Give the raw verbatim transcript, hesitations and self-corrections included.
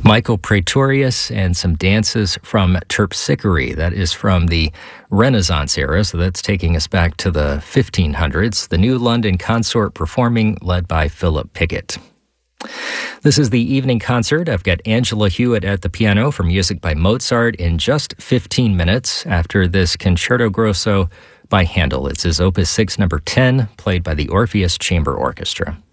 Michael Praetorius and some dances from Terpsichore. That is from the Renaissance era, so that's taking us back to the fifteen hundreds. The New London Consort performing, led by Philip Pickett. This is the evening concert. I've got Angela Hewitt at the piano for music by Mozart in just fifteen minutes after this Concerto Grosso by Handel. It's his Opus six, number ten, played by the Orpheus Chamber Orchestra.